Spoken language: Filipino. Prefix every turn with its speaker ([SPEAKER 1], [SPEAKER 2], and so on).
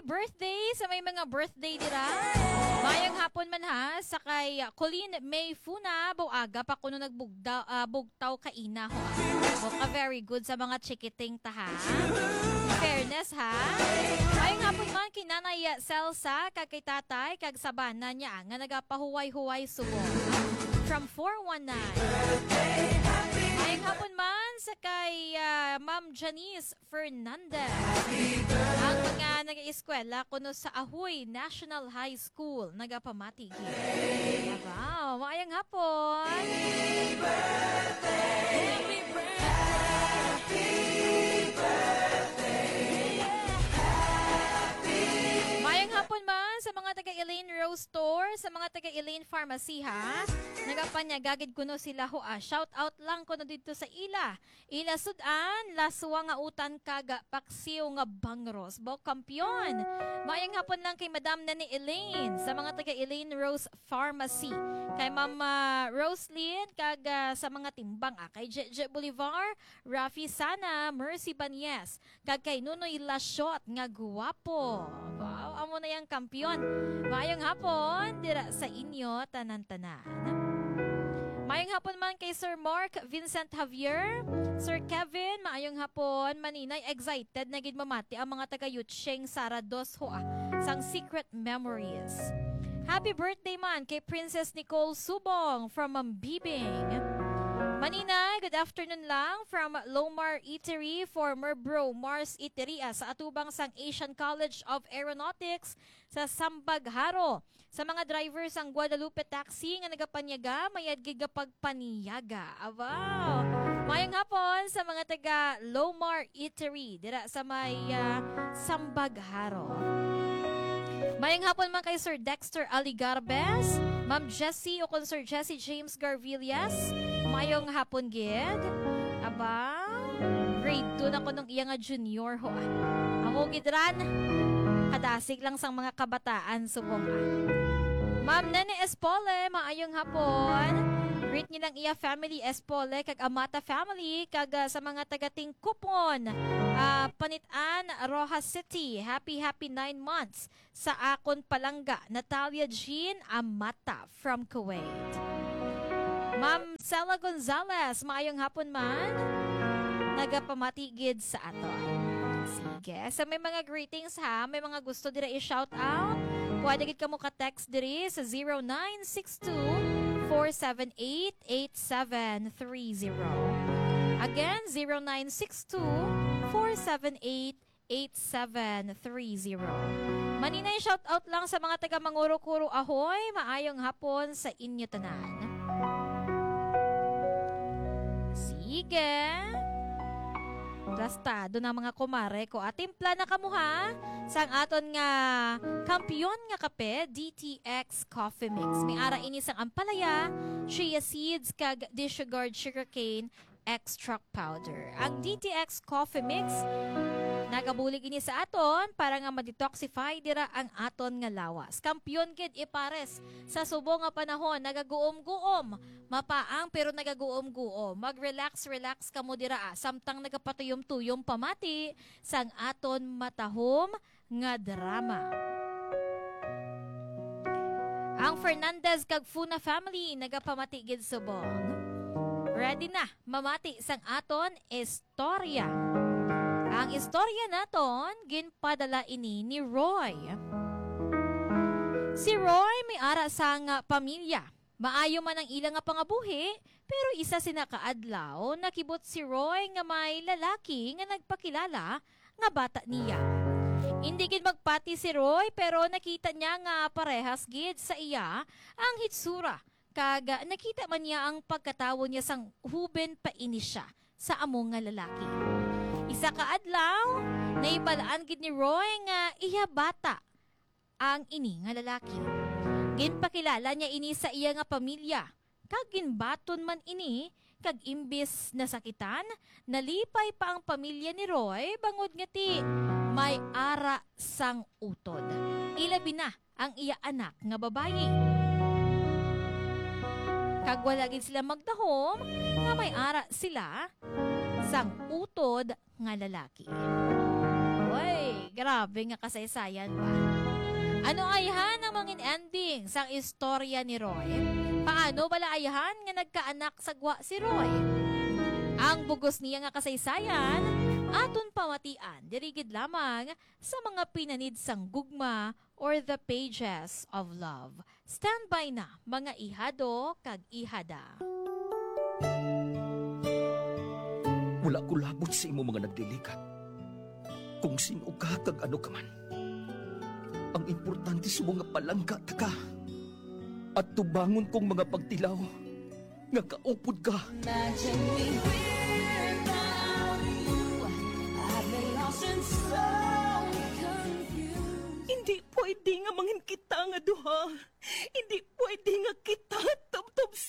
[SPEAKER 1] birthday sa may mga birthday dira. Mayang hapon man ha sa kay Colleen May Funa buaga pa kuno bugtaw kaina ho. Ka very good sa mga chikiting taha. Fairness ha. Mayang hapon man kay Nanay Celsa kag kay tatay kag sabana niya nga nagapahuway-huway subo. From 419. Mayang hapon man sa kay Ma'am Janice Fernandez. Ang mga nag-eskwela kuno sa Ahoy National High School nagapamati. Wow, mayang hapon. Happy birthday. Happy birthday. Mayang hapon man sa mga taga Elaine Rose Store, sa mga taga Elaine Pharmacy ha. Nagapanyagagid kuno sila ho. Shout out lang kuno dito sa ila. Ila sudan, laswa nga utan kaga paksiw nga bangros. Bo kampyon. Mayang hapon lang kay Madam Nani Elaine sa mga taga Elaine Rose Pharmacy. Kay Mama Roslyn kaga sa mga timbang kay Jeje Bolivar, Rafi Sana, Mercy Banyes, kag kay Nunoy Lashot nga guwapo. Wow, amo na yang kampyon. Mayang hapon dira sa inyo tanan-tanan. Mayang hapon man kay Sir Mark Vincent Javier, Sir Kevin, maayong hapon, maninay excited na gid mamati ang mga taga Yutsheng Sarados hoa sang Secret Memories. Happy birthday man kay Princess Nicole Subong from Mambibing. Maninay, good afternoon lang from Lomar Eatery, former Bro Mars Eateria sa atubang sang Asian College of Aeronautics sa Sambagharo. Sa mga drivers ang Guadalupe Taxi nga nagapanyaga, mayad gigapagpaniyaga. Wow! Mayang hapon sa mga taga Lomar Eatery dira sa may Sambagharo. Mayang hapon man kay Sir Dexter Aligarbes, Ma'am Jessie o Sir Jessie James Garvillas. Mayong hapon gid. Aba, grade 2 na ko nung iya nga junior ho. Amo gidran, kadasig lang sang mga kabataan subong. Ma'am Nene Espole, maayong hapon. Greet nilang iya family Espole kag Amata family kag sa mga taga-ting Kupon. Panitan, Rojas City. Happy 9 months sa akon palangga. Natalia Jean Amata from Kuwait. Ma'am Sela Gonzalez, maayong hapon man. Nagapamatigid sa ato. Sige, sa may mga greetings ha, may mga gusto dira i-shout out. Pwede gid ka mo ka-text diri sa 0962-478-8730. Again, 0962-478-8730. Maninay shout out lang sa mga taga Manguro-Kuro Ahoy. Maayong hapon sa inyo tanan. Sige. Rastado na mga kumare ko. Timpla na kamuha sang aton nga kampiyon nga kape, DTX Coffee Mix. May ara ini sang ampalaya, chia seeds kag disregard sugarcane extract powder. Ang DTX Coffee Mix nagabulig ini sa aton para nga ma-detoxify dira ang aton nga lawas. Kampiyon gid ipares sa subo nga panahon, nagaguom-guom, mapaang pero nagaguom-guom. Mag-relax ka mo dira samtang nagapatuyom-tuyom pamati sang aton matahom nga drama. Ang Fernandez kag Funa family nagapamati gid subong. Ready na mamati sang aton istorya. Ang istorya naton ginpadala ini ni Roy. Si Roy may ara sang pamilya. Maayo man ang ilang nga pangabuhi, pero isa sinakaadlaw nakibot si Roy nga may lalaki nga nagpakilala nga bata niya. Hindi gid magpati si Roy pero nakita niya nga parehas gid sa iya ang hitsura. Kag nakita man niya ang pagkatawo niya sang huben pa ini siya sa among nga lalaki. Isa ka adlaw, naibalaan gid ni Roy nga iya bata ang ini nga lalaki. Ginpakilala niya ini sa iya nga pamilya. Kag ginbaton man ini, kag imbis na sakitan, nalipay pa ang pamilya ni Roy bangod nga ti may ara sang utod. Ilabi na ang iya anak nga babayi. Kag wala gid sila magdahom nga may ara sila sang utod nga lalaki. Oy, Grabe nga kasaysayan ba? Ano ayhan ang mga ending sa istorya ni Roy? Paano bala ayhan nga nagkaanak sa gwa si Roy? Ang bugos niya nga kasaysayan, aton pamatian, dirigid lamang sa mga pinanid sang gugma or the pages of love. Stand by na, mga ihado kag ihada.
[SPEAKER 2] Wala ko labot sa imo mga nagdilikat. Kung sino ka kag ano ka man. Ang importante sa mga palangga ka. At tubangon kong mga pagtilaw. Nga kaupod ka.
[SPEAKER 3] Imagine me without you. I've been lost and so confused.
[SPEAKER 4] Hindi pwede nga mangin kita nga duha. Hindi pwede nga kita tabtab